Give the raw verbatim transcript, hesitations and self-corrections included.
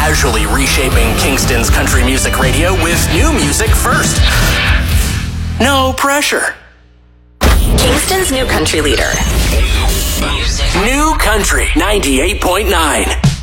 casually reshaping Kingston's country music radio with new music first. No pressure. Kingston's new country leader. New Country ninety-eight point nine.